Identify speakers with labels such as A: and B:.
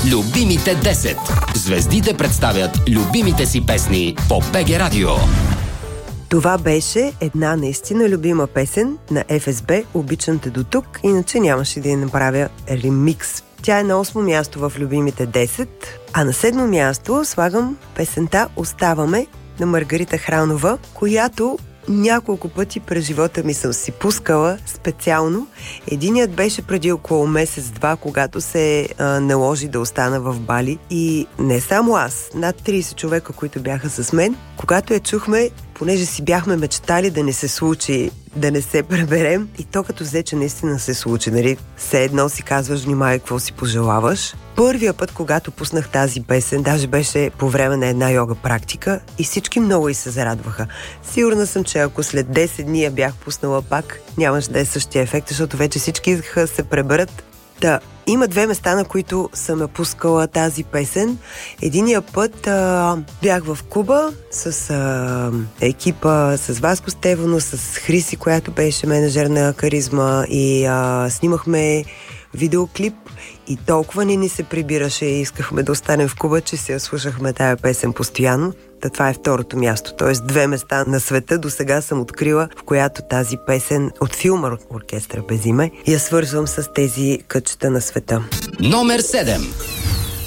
A: Любимите 10. Звездите представят любимите си песни по БГ Радио.
B: Това беше една наистина любима песен на ФСБ "Обичам те до тук", иначе нямаше да я направя ремикс. Тя е на 8-о място в любимите 10, а на 7-о място слагам песента "Оставаме" на Маргарита Хранова, която няколко пъти през живота ми съм си пускала специално. Единият беше преди около месец-два, когато се наложи да остана в Бали. И не само аз, над 30 човека, които бяха с мен, когато я чухме, понеже си бяхме мечтали да не се случи, да не се преберем, и то като взе, че наистина се случи, нали? Все едно си казваш: внимай какво си пожелаваш. Първия път, когато пуснах тази песен, даже беше по време на една йога практика и всички много и се зарадваха. Сигурна съм, че ако след 10 дни я бях пуснала пак, нямаше да е същия ефект, защото вече всички искаха да се преберат. Да, има две места, на които съм я пускала тази песен. Единия път бях в Куба с екипа, с Васко Стевано, с Хриси, която беше менеджер на Каризма, и снимахме видеоклип и толкова ни се прибираше и искахме да останем в Куба, че си я слушахме тая песен постоянно. Това е второто място, т.е. две места на света до сега съм открила, в която тази песен от филма "Оркестър без име" я свързвам с тези кътчета на света.
A: Номер 7.